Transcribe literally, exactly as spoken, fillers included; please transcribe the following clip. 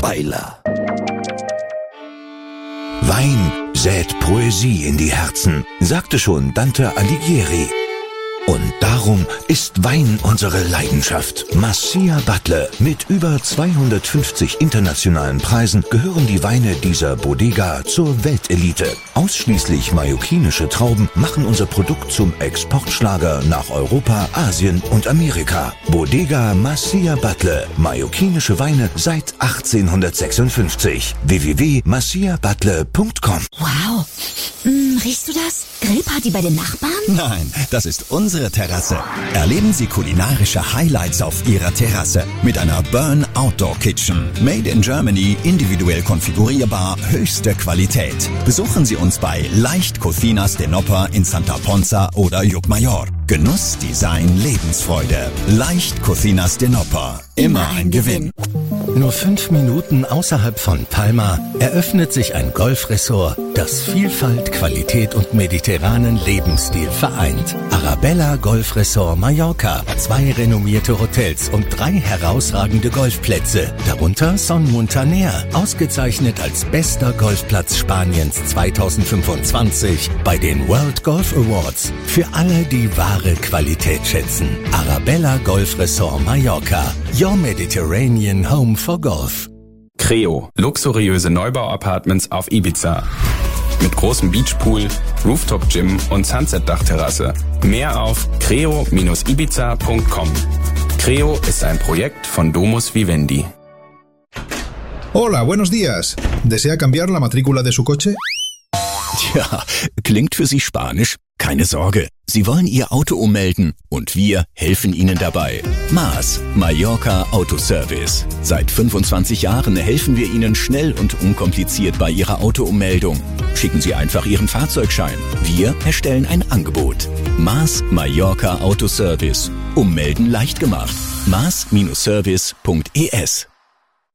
Weiler. Wein sät Poesie in die Herzen, sagte schon Dante Alighieri. Und darum ist Wein unsere Leidenschaft. Massia Butler. Mit über zweihundertfünfzig internationalen Preisen gehören die Weine dieser Bodega zur Weltelite. Ausschließlich mallorquinische Trauben machen unser Produkt zum Exportschlager nach Europa, Asien und Amerika. Bodega Massia Butler. Mallorquinische Weine seit achtzehnhundertsechsundfünfzig. w w w punkt massia butler punkt com. Wow. Hm, riechst du das? Grillparty bei den Nachbarn? Nein, das ist unsere Terrasse. Erleben Sie kulinarische Highlights auf Ihrer Terrasse mit einer Burn Outdoor Kitchen. Made in Germany, individuell konfigurierbar, höchste Qualität. Besuchen Sie uns bei Leicht Cocinas de Noppar in Santa Ponza oder Llucmajor. Genuss, Design, Lebensfreude. Leicht Cocinas de Noppar. Immer ein Gewinn. Nur fünf Minuten außerhalb von Palma eröffnet sich ein Golfresort, das Vielfalt, Qualität und mediterranen Lebensstil vereint. Arabella Golf Resort Mallorca. Zwei renommierte Hotels und drei herausragende Golfplätze. Darunter Son Muntaner, ausgezeichnet als bester Golfplatz Spaniens zweitausendfünfundzwanzig bei den World Golf Awards. Für alle, die wahre Qualität schätzen. Arabella Golf Resort Mallorca. Your Mediterranean Home for Golf. Creo, luxuriöse Neubau-Apartments auf Ibiza. Mit großem Beachpool, Rooftop-Gym und Sunset-Dachterrasse. Mehr auf creo Bindestrich ibiza punkt com. Creo ist ein Projekt von Domus Vivendi. Hola, buenos días. ¿Desea cambiar la matrícula de su coche? Tja, klingt für Sie Spanisch? Keine Sorge, Sie wollen Ihr Auto ummelden und wir helfen Ihnen dabei. Maas, Mallorca Autoservice. Seit fünfundzwanzig Jahren helfen wir Ihnen schnell und unkompliziert bei Ihrer Autoummeldung. Schicken Sie einfach Ihren Fahrzeugschein. Wir erstellen ein Angebot. Maas Mallorca Autoservice. Ummelden leicht gemacht. maas Bindestrich service punkt e s